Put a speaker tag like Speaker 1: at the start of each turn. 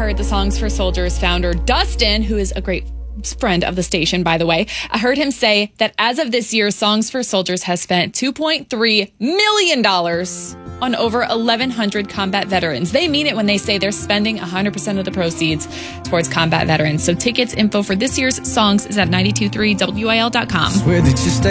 Speaker 1: heard the Songs for Soldiers founder, Dustin, who is a great friend of the station, by the way. I heard him say that as of this year, Songs for Soldiers has spent $2.3 million on over 1,100 combat veterans. They mean it when they say they're spending 100% of the proceeds towards combat veterans. So tickets info for this year's Songs is at 92.3WIL.com.